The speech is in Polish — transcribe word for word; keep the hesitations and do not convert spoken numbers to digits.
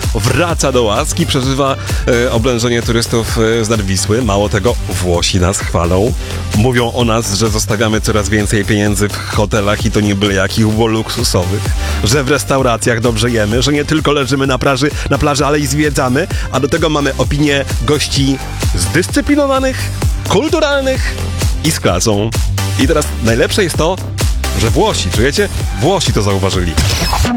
wraca do łaski, przeżywa e, oblężenie turystów e, z Nadwisły. Mało tego, Włosi nas chwalą. Mówią o nas, że zostawiamy coraz więcej pieniędzy w hotelach i to nie byle jakich, bo luksusowych. Że w restauracjach dobrze jemy, że nie tylko leżymy na plaży, na plaży, ale i zwiedzamy. A do tego mamy opinię gości zdyscyplinowanych, kulturalnych i z klasą. I teraz najlepsze jest to, że Włosi, czujecie? Włosi to zauważyli.